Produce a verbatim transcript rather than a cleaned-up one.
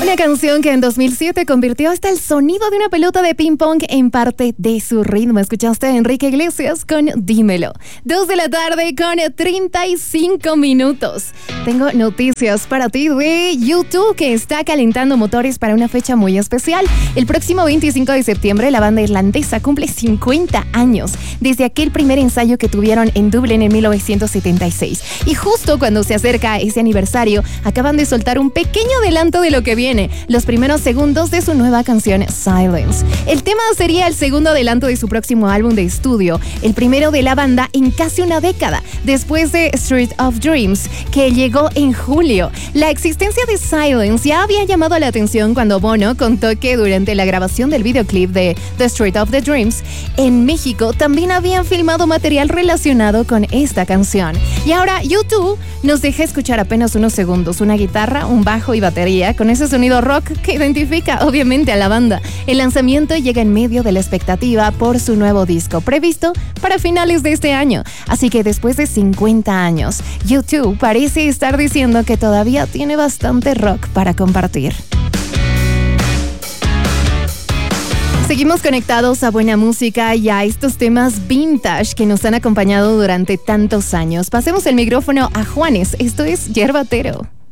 Una canción que en dos mil siete convirtió hasta el sonido de una pelota de ping pong en parte de su ritmo. Escuchaste a Enrique Iglesias con Dímelo. Dos de la tarde con treinta y cinco minutos. Tengo noticias para ti de YouTube, que está calentando motores para una fecha muy especial. El próximo veinticinco de septiembre la banda irlandesa cumple cincuenta años desde aquel primer ensayo que tuvieron en Dublín en mil novecientos setenta y seis. Y justo cuando se acerca ese aniversario, acaban de soltar un pequeño adelanto de lo que viene. Los primeros segundos de su nueva canción Silence. El tema sería el segundo adelanto de su próximo álbum de estudio, el primero de la banda en casi una década, después de Street of Dreams, que llegó en julio. La existencia de Silence ya había llamado la atención cuando Bono contó que durante la grabación del videoclip de The Street of the Dreams, en México también habían filmado material relacionado con esta canción. Y ahora YouTube nos deja escuchar apenas unos segundos, una guitarra, un bajo y batería con ese sonido rock que identifica obviamente a la banda. El lanzamiento llega en medio de la expectativa por su nuevo disco, previsto para finales de este año. Así que después de cincuenta años, YouTube parece estar diciendo que todavía tiene bastante rock para compartir. Seguimos conectados a buena música y a estos temas vintage que nos han acompañado durante tantos años. Pasemos el micrófono a Juanes. Esto es Yerbatero.